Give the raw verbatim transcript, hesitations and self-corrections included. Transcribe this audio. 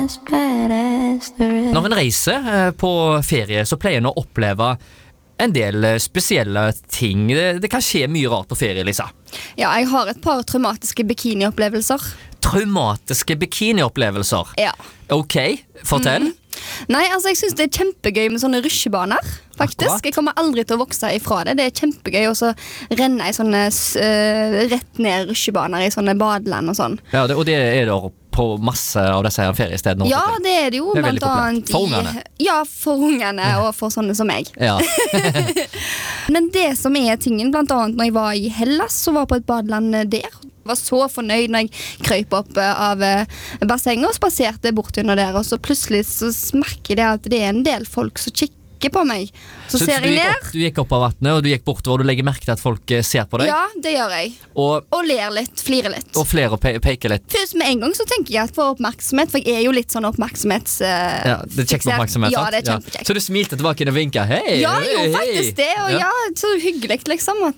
Når en reiser på ferie, så pleier en å oppleve en del spesielle ting. Det, det kan skje mye rart på ferie, Lisa. Ja, jeg har et par traumatiske bikiniopplevelser. Traumatiske bikiniopplevelser? Ja. Ok, fortell. Mm. Nei, altså jeg synes det er kjempegøy med sånne rusjebaner, faktisk. Akkurat. Jeg kommer aldri til å vokse ifra det. Det er kjempegøy å så renne i sånne uh, rett ned rusjebaner i sånne badeland og sånn. Ja, det, og det er det på masse av disse her feriestedene. Ja, det er det jo. Det er veldig populært. For ungene. Ja, for ungene og for sånne som meg. Ja. Men det som er tingen, blant annet når jeg var i Hellas, så var på et badeland der. Jeg var så fornøyd når jeg krøp opp av bassenget og spaserte bort under der, og så plutselig så smerker det at det er en del folk som kikker på meg. Så, så ser jeg ned. Opp, du gikk opp av vattnet, og du gikk bortover, og du legger merke til at folk ser på deg? Ja, det gjør jeg. Og, og ler litt, flirer litt. Og flere pe peker litt. Først med en gang så tenker jeg at for oppmerksomhet, for jeg er jo litt sånn oppmerksomhets... Uh, ja, det er kjekt med oppmerksomhet, ja, det er kjempekjekt. Ja. Så du smilte tilbake og vinket, hei, ja, hei, jo, hei. faktisk det, og ja. ja, så hyggelig liksom, at